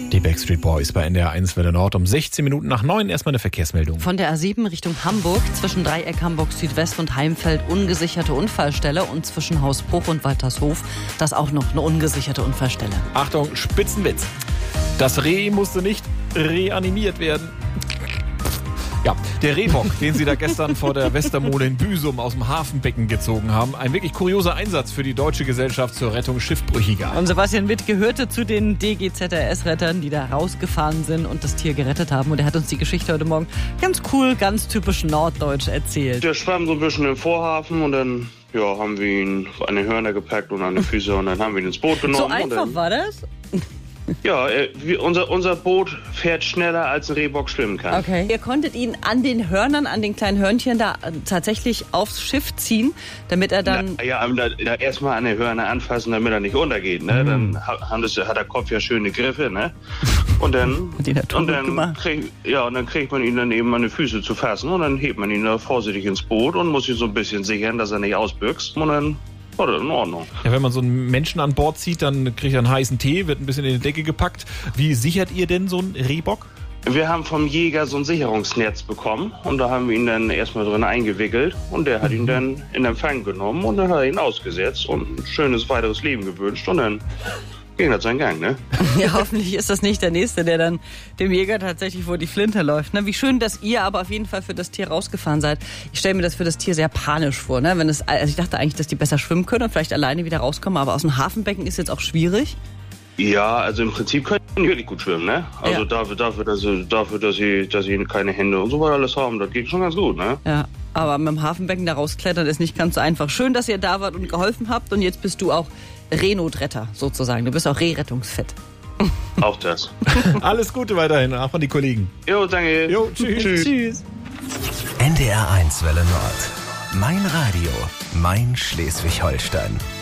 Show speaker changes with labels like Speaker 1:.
Speaker 1: Die Backstreet Boys bei NDR 1 Welle Nord um 16 Minuten nach 9. Erstmal eine Verkehrsmeldung.
Speaker 2: Von der A7 Richtung Hamburg zwischen Dreieck Hamburg Südwest und Heimfeld ungesicherte Unfallstelle und zwischen Hausbruch und Waltershof das auch noch eine ungesicherte Unfallstelle.
Speaker 1: Achtung, Spitzenwitz. Das Reh musste nicht reanimiert werden. Ja, der Rehbock, den sie da gestern vor der Westermole in Büsum aus dem Hafenbecken gezogen haben. Ein wirklich kurioser Einsatz für die Deutsche Gesellschaft zur Rettung Schiffbrüchiger.
Speaker 2: Und Sebastian Witt gehörte zu den DGZRS-Rettern, die da rausgefahren sind und das Tier gerettet haben. Und er hat uns die Geschichte heute Morgen ganz cool, ganz typisch norddeutsch erzählt.
Speaker 3: Der schwamm so ein bisschen im Vorhafen und dann haben wir ihn an den Hörner gepackt und an die Füße und dann haben wir ihn ins Boot genommen.
Speaker 2: So einfach war das?
Speaker 3: Ja, unser Boot fährt schneller als ein Rehbock schwimmen kann.
Speaker 2: Okay. Ihr konntet ihn an den Hörnern, an den kleinen Hörnchen da tatsächlich aufs Schiff ziehen, damit er dann...
Speaker 3: Da erstmal an den Hörner anfassen, damit er nicht untergeht. Ne? Dann hat der Kopf ja schöne Griffe. Ne? Und dann, kriegt man ihn dann eben an die Füße zu fassen und dann hebt man ihn da vorsichtig ins Boot und muss ihn so ein bisschen sichern, dass er nicht ausbüchst. Und dann... Oder in Ordnung.
Speaker 1: Ja, wenn man so einen Menschen an Bord zieht, dann kriegt er einen heißen Tee, wird ein bisschen in die Decke gepackt. Wie sichert ihr denn so einen Rehbock?
Speaker 3: Wir haben vom Jäger so ein Sicherungsnetz bekommen und da haben wir ihn dann erstmal drin eingewickelt und der hat ihn dann in Empfang genommen und dann hat er ihn ausgesetzt und ein schönes weiteres Leben gewünscht und dann ging das seinen Gang, ne?
Speaker 2: Ja, hoffentlich ist das nicht der Nächste, der dann dem Jäger tatsächlich vor die Flinte läuft. Ne? Wie schön, dass ihr aber auf jeden Fall für das Tier rausgefahren seid. Ich stelle mir das für das Tier sehr panisch vor. Ne? Also ich dachte eigentlich, dass die besser schwimmen können und vielleicht alleine wieder rauskommen, aber aus dem Hafenbecken ist jetzt auch schwierig.
Speaker 3: Ja, also im Prinzip können die wirklich gut schwimmen, ne? Also dafür, dass sie keine Hände und so weiter alles haben, das geht schon ganz gut, ne?
Speaker 2: Ja, aber mit dem Hafenbecken da rausklettern ist nicht ganz so einfach. Schön, dass ihr da wart und geholfen habt und jetzt bist du auch Reenotretter sozusagen. Du bist auch Rehrettungsfit.
Speaker 3: Auch das.
Speaker 1: Alles Gute weiterhin, auch an die Kollegen.
Speaker 3: Jo, danke.
Speaker 1: Jo, tschüss.
Speaker 2: Tschüss.
Speaker 4: NDR 1 Welle Nord. Mein Radio, mein Schleswig-Holstein.